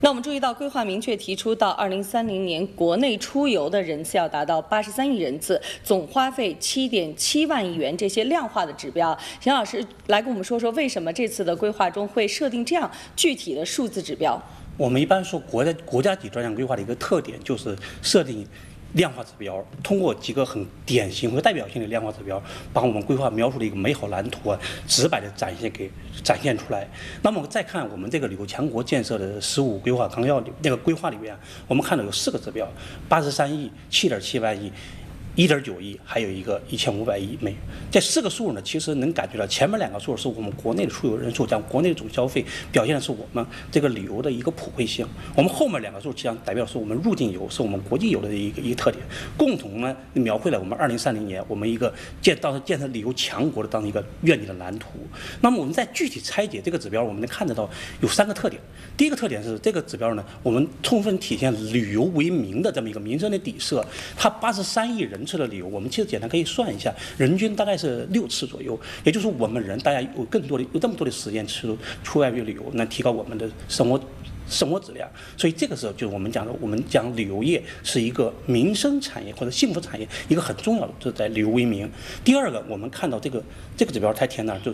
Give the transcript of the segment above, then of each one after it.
那我们注意到，规划明确提出，到2030年，国内出游的人次要达到83亿人次，总花费7.7万亿元，这些量化的指标。邢老师来跟我们说说，为什么这次的规划中会设定这样具体的数字指标？ 我们一般说国家级专项规划的一个特点就是设定量化指标，通过几个很典型和代表性的量化指标，把我们规划描述的一个美好蓝图直白的展现出来。那么我们再看我们这个旅游强国建设的15规划纲要里那个规划里面，我们看到有4个指标：83亿、7.7万亿。1.9亿，还有一个1500亿美元。这4个数呢，其实能感觉到前面2个数是我们国内的出游人数，讲国内的总消费，表现的是我们这个旅游的一个普惠性。我们后面2个数实际上代表是我们入境游，是我们国际游的一个特点，共同呢描绘了我们2030年我们一个当时建设旅游强国的当一个愿景的蓝图。那么我们再具体拆解这个指标，我们能看得到有3个特点。第一个特点是这个指标呢，我们充分体现旅游为民的这么一个民生的底色。它83亿人次的旅游，我们其实简单可以算一下，人均大概是6次左右，也就是我们人大家有这么多的时间出外旅游，能提高我们的生活质量。所以这个时候就是我们讲旅游业是一个民生产业或者幸福产业一个很重要的，就是在旅游为民。第二个，我们看到这个指标太填那就是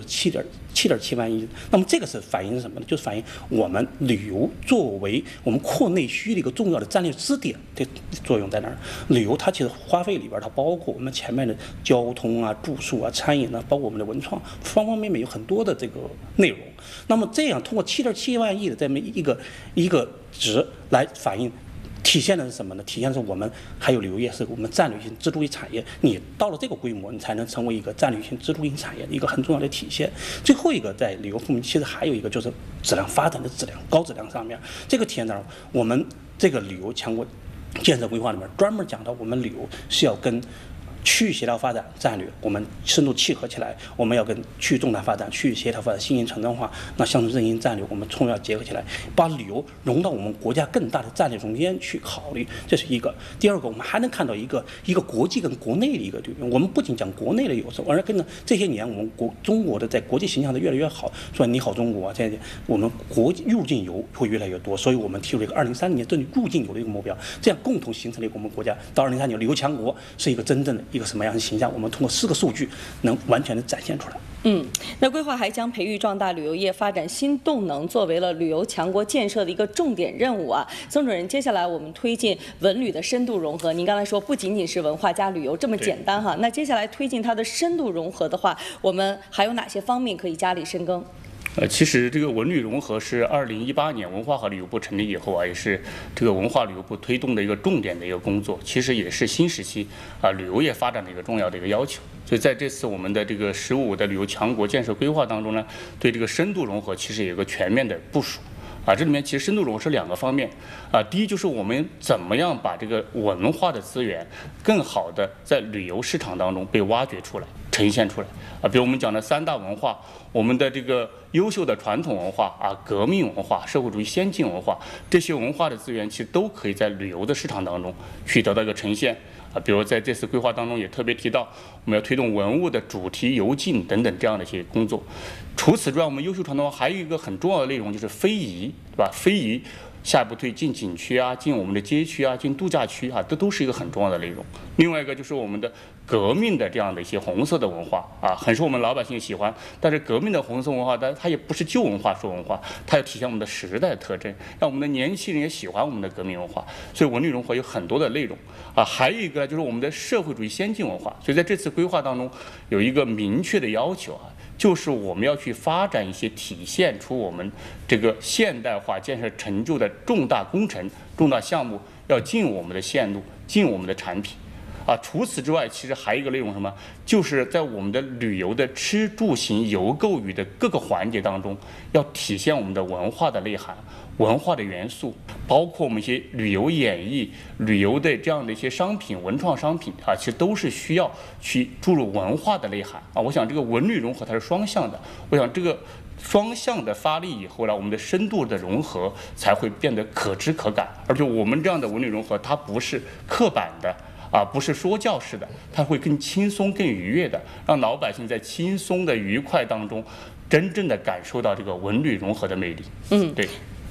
7.7万亿。那么这个是反映什么呢？就是反映我们旅游作为我们扩内需的一个重要的战略支点的作用在哪儿？旅游它其实花费里边它包括我们前面的交通啊、住宿啊、餐饮啊，包括我们的文创方方面面有很多的这个内容。那么这样通过7.7万亿的这么一个值来反映，体现的是什么呢？体现的是我们还有旅游业是我们战略性支柱型产业。你到了这个规模，你才能成为一个战略性支柱型产业的一个很重要的体现。最后一个在旅游方面，其实还有一个就是质量发展的高质量上面，这个体现在我们这个旅游强国建设规划里面专门讲到，我们旅游是要跟区域协调发展战略，我们深度契合起来，我们要跟区域纵贯发展、区域协调发展、新型城镇化、乡村振兴战略，我们充分要结合起来，把旅游融到我们国家更大的战略中间去考虑，这是一个。第二个，我们还能看到一个国际跟国内的一个对比。我们不仅讲国内的优势，而跟着这些年我们中国的在国际形象的越来越好，说你好中国，我们国际入境游会越来越多，所以我们提出了一个2030年针对入境游的一个目标，这样共同形成了我们国家到2030年旅游强国是一个真正的一个什么样的形象？我们通过4个数据能完全的展现出来。 那规划还将培育壮大旅游业发展新动能作为了旅游强国建设的一个重点任务啊。曾主任，接下来我们推进文旅的深度融合，您刚才说不仅仅是文化加旅游这么简单哈，那接下来推进它的深度融合的话，我们还有哪些方面可以加力深耕？ 其实这个文旅融合是2018年文化和旅游部成立以后啊，也是这个文化旅游部推动的一个重点的一个工作，其实也是新时期旅游业发展的一个重要的一个要求。所以在这次我们的这个15的旅游强国建设规划当中呢，对这个深度融合其实有一个全面的部署。这里面其实深度融合是2个方面第一就是我们怎么样把这个文化的资源更好的在旅游市场当中被挖掘出来、呈现出来比如我们讲的3大文化，我们的这个优秀的传统文化革命文化、社会主义先进文化，这些文化的资源其实都可以在旅游的市场当中去得到一个呈现比如在这次规划当中也特别提到，我们要推动文物的主题游径等等这样的一些工作。除此之外，我们优秀传统文化还有一个很重要的内容就是非遗，对吧？非遗下一步推进景区进我们的街区进度假区这都是一个很重要的内容。另外一个就是我们的革命的这样的一些红色的文化很受我们老百姓喜欢。但是革命的红色文化，它也不是旧文化说文化，它要体现我们的时代的特征，让我们的年轻人也喜欢我们的革命文化。所以文旅融合有很多的内容还有一个就是我们的社会主义先进文化。所以在这次规划当中有一个明确的要求就是我们要去发展一些体现出我们这个现代化建设成就的重大工程、重大项目，要进我们的线路、进我们的产品除此之外，其实还有一个内容什么？就是在我们的旅游的吃住行游购娱的各个环节当中，要体现我们的文化的内涵、文化的元素，包括我们一些旅游演绎、旅游的这样的一些商品、文创商品其实都是需要去注入文化的内涵我想这个文旅融合它是双向的，我想这个双向的发力以后呢，我们的深度的融合才会变得可知可感。而且我们这样的文旅融合，它不是刻板的不是说教式的，它会更轻松、更愉悦的，让老百姓在轻松的愉快当中，真正的感受到这个文旅融合的魅力。 对。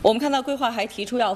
我们看到规划还提出要